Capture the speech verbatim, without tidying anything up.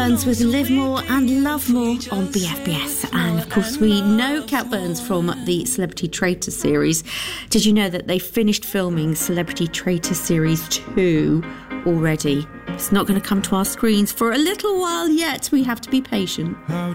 Burns with Live More and Love More on B F B S. And of course we know Cat Burns from the Celebrity Traitor series. Did you know that they finished filming Celebrity Traitor series two already? It's not going to come to our screens for a little while yet. We have to be patient. How